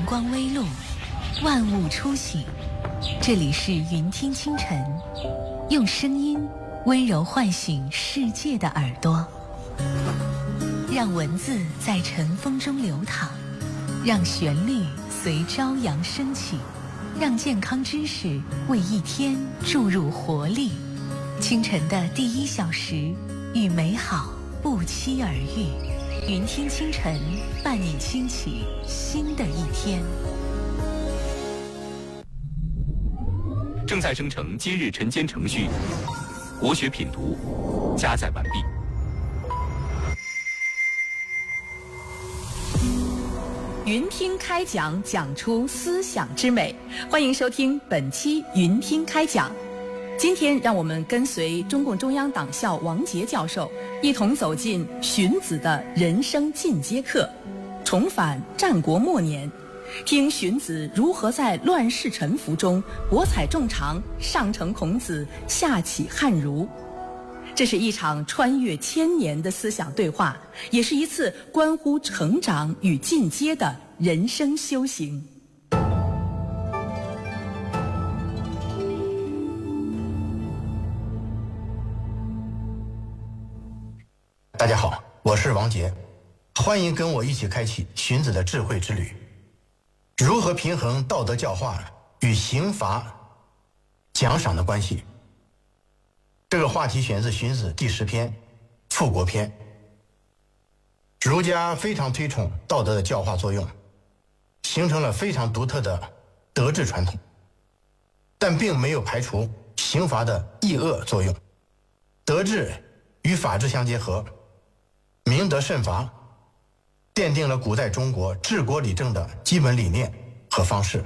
光微露，万物初醒。这里是云听清晨，用声音温柔唤醒世界的耳朵，让文字在晨风中流淌，让旋律随朝阳升起，让健康知识为一天注入活力。清晨的第1小时，与美好不期而遇。云听清晨，伴你轻启新的一天。 正在生成今日晨间程序，国学品读加载完毕。 云听开讲，讲出思想之美。欢迎收听本期云听开讲。今天让我们跟随中共中央党校王杰教授，一同走进荀子的人生进阶课，重返战国末年，听荀子如何在乱世沉浮中博采众长，上承孔子，下启汉儒。这是一场穿越千年的思想对话，也是一次关乎成长与进阶的人生修行。 大家好，我是王杰，欢迎跟我一起开启荀子的智慧之旅。如何平衡道德教化与刑罚奖赏的关系？这个话题选自荀子第10篇《复国篇》。儒家非常推崇道德的教化作用，形成了非常独特的德治传统，但并没有排除刑罚的抑恶作用。德治与法治相结合，明德慎罚，奠定了古代中国治国理政的基本理念和方式。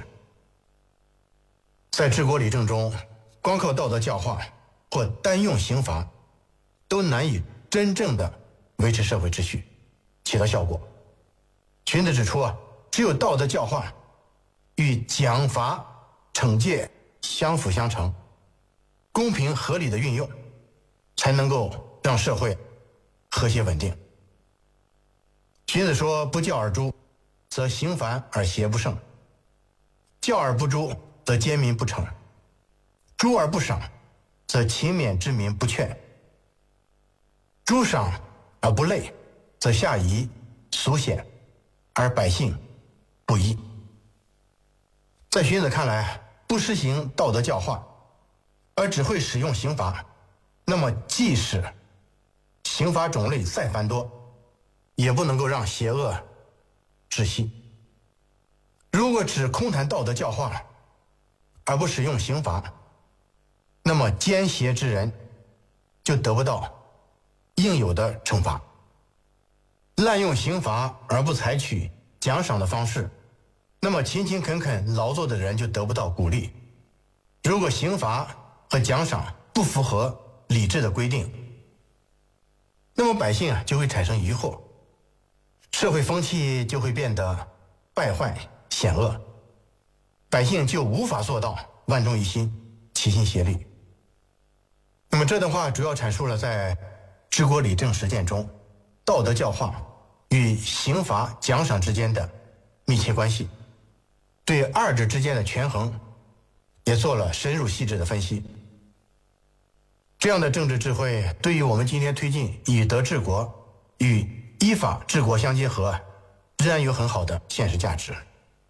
在治国理政中，光靠道德教化或单用刑罚，都难以真正的维持社会秩序，起到效果。荀子指出只有道德教化与奖罚惩戒相辅相成，公平合理的运用，才能够让社会和谐稳定。荀子说：不教而诛，则刑烦而邪不胜；教而不诛，则奸民不成；诛而不赏，则勤勉之民不劝；诛赏而不累，则下夷俗显，而百姓不依。在荀子看来，不实行道德教化，而只会使用刑罚，那么即使刑罚种类再繁多，也不能够让邪恶止息。如果只空谈道德教化，而不使用刑罚，那么奸邪之人就得不到应有的惩罚。滥用刑罚而不采取奖赏的方式，那么勤勤恳恳劳作的人就得不到鼓励。如果刑罚和奖赏不符合理智的规定，那么百姓就会产生疑惑，社会风气就会变得败坏险恶，百姓就无法做到万众一心，齐心协力。那么这段话主要阐述了在治国理政实践中，道德教化与刑罚奖赏之间的密切关系，对二者之间的权衡也做了深入细致的分析。这样的政治智慧对于我们今天推进以德治国与依法治国相结合，仍然有很好的现实价值。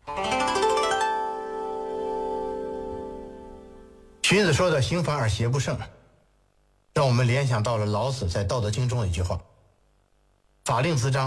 荀子说的刑烦而邪不胜，让我们联想到了老子在《道德经》中的一句话：法令滋章，